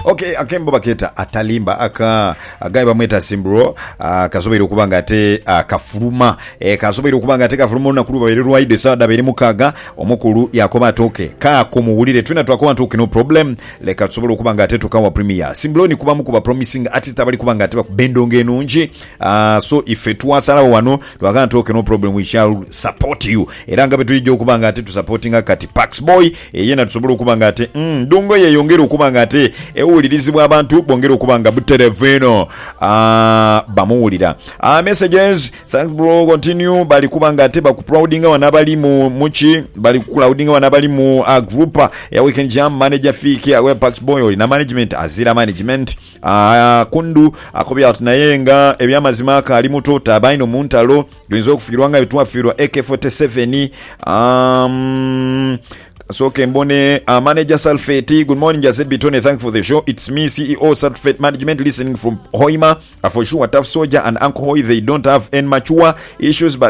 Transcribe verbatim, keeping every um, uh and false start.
Okay, akembo baketa atalimba aka agaye bamweta simbro akasobera okubanga ate akafuluma e kasobera okubanga ate kafuluma na kuluba bere rwaide sada bere mukaga omukulu yakoba toke ka kumuwulire twina twakoba toke no problem leka tusobora okubanga ate tukawa premier simbro ni kuba mukuba promising artist abali kubanga ate bakubendonge nunji uh, so if twasala wano twagana toke no problem we shall support you era ngabe tulijjo okubanga ate tu supporting akati Pax Boy e yena tusobora okubanga ate mm, ndongo ye yongera okubanga ate e ulirizibwa abantu bongera okubanga buteleveno ah uh, bamuwulira ah uh, messages thanks bro continue bali kubanga ate bakuproudinga wanabali mu muchi bali kucloudinga wanabali mu uh, group ya weekend jam manager fiki awe Pax Boy na management azira management ah uh, kundu akobya tunayenga ebyamazima ka ali muto tabaino muntalo gwenzo kufirwanga bitwafirwa A K forty-seven um so Kembone uh, manager Sulfate good morning Jazet Bitone thank for the show it's me C E O Sulfate management listening from Hoima uh, for sure tough soldier and Uncle Hoy they don't have any mature issues but